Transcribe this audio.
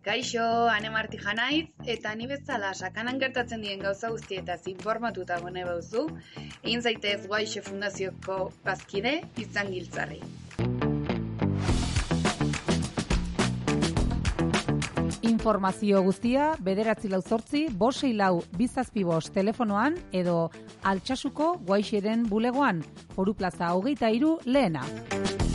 Kaixo, Ane Martija naiz, eta ni bezala sakanan gertatzen dien gauza guztietaz informatuta gone bauzu, egin zaitez Guaixe Fundazioko bazkide izan giltzarri. Informazio guztia 948-564-275 telefonoan edo Altsasuko Guaixeren bulegoan, Foru Plaza 23 lehena.